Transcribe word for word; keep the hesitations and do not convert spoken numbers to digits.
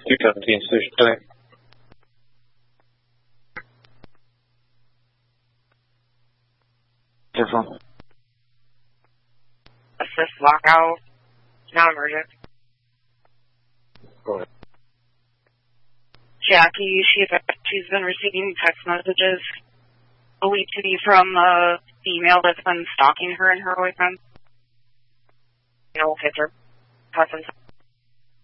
two seventeen, solution today. Different. Assist lockout. Non-emergent. Go ahead. Jackie, she, she's been receiving text messages believed to be from a female that's been stalking her and her boyfriend. You know, hit her. Cousins.